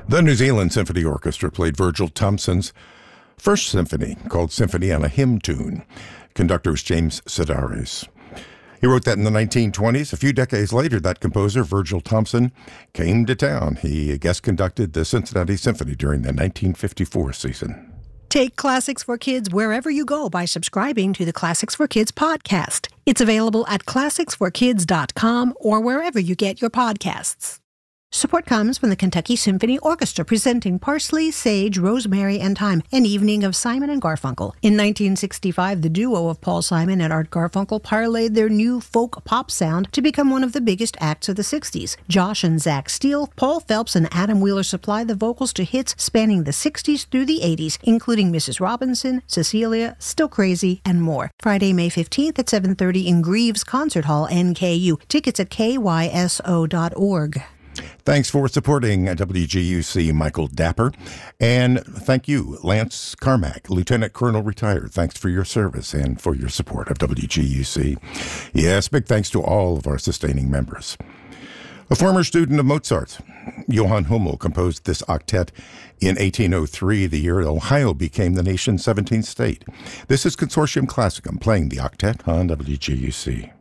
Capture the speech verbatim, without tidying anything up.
The New Zealand Symphony Orchestra played Virgil Thomson's first symphony, called Symphony on a Hymn Tune. Conductor was James Sedaris. He wrote that in the nineteen twenties. A few decades later, that composer, Virgil Thomson, came to town. He guest conducted the Cincinnati Symphony during the nineteen fifty-four season. Take Classics for Kids wherever you go by subscribing to the Classics for Kids podcast. It's available at classics for kids dot com or wherever you get your podcasts. Support comes from the Kentucky Symphony Orchestra presenting Parsley, Sage, Rosemary, and Thyme, an evening of Simon and Garfunkel. In nineteen sixty-five, the duo of Paul Simon and Art Garfunkel parlayed their new folk pop sound to become one of the biggest acts of the sixties. Josh and Zach Steele, Paul Phelps, and Adam Wheeler supplied the vocals to hits spanning the sixties through the eighties, including Missus Robinson, Cecilia, Still Crazy, and more. Friday, May fifteenth at seven thirty in Greaves Concert Hall, N K U. Tickets at K Y S O dot org. Thanks for supporting W G U C, Michael Dapper. And thank you, Lance Carmack, Lieutenant Colonel retired. Thanks for your service and for your support of W G U C. Yes, big thanks to all of our sustaining members. A former student of Mozart, Johann Hummel, composed this octet in eighteen oh three, the year Ohio became the nation's seventeenth state. This is Consortium Classicum playing the octet on W G U C.